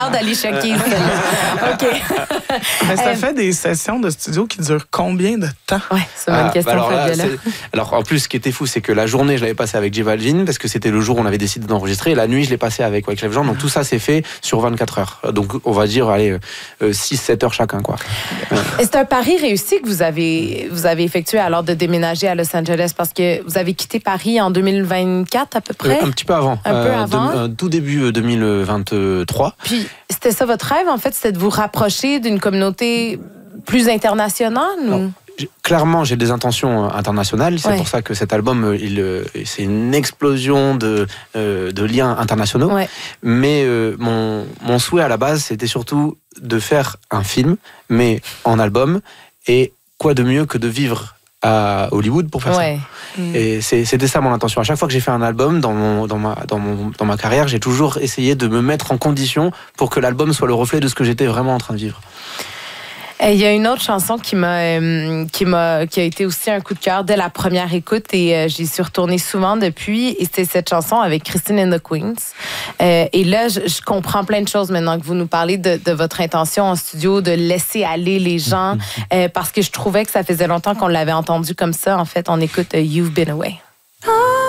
d'Alicia Keys. OK. Mais ça fait des sessions de studio qui durent combien de temps? Ouais, c'est une bonne question, Fabiola. Alors, en plus, ce qui était fou, c'est que la journée, je l'avais passée avec J Balvin, parce que c'était le jour où on avait décidé d'enregistrer, et la nuit, je l'ai passée avec Wyclef Jean. Donc, tout ça s'est fait sur 24 heures. Donc, on va dire, allez, 6-7 heures chacun, quoi. Et c'est un pari réussi que vous avez effectué alors de déménager à Los Angeles, parce que vous avez quitté Paris en 2024 à peu près? Un petit peu avant. Un peu avant. Tout début 2023. Puis, c'était ça votre rêve, en fait? C'était de vous rapprocher d'une communauté plus internationale? Ou? Clairement, j'ai des intentions internationales. C'est pour ça que cet album, c'est une explosion de liens internationaux. Ouais. Mais mon souhait à la base, c'était surtout de faire un film, mais en album. Et quoi de mieux que de vivre à Hollywood pour faire ça. Et c'était ça mon intention. À chaque fois que j'ai fait un album dans ma carrière, j'ai toujours essayé de me mettre en condition pour que l'album soit le reflet de ce que j'étais vraiment en train de vivre. Il y a une autre chanson qui a été aussi un coup de cœur dès la première écoute et j'y suis retournée souvent depuis. Et c'est cette chanson avec Christine and the Queens. Et là, je comprends plein de choses maintenant que vous nous parlez de votre intention en studio de laisser aller les gens parce que je trouvais que ça faisait longtemps qu'on l'avait entendu comme ça. En fait, on écoute You've Been Away.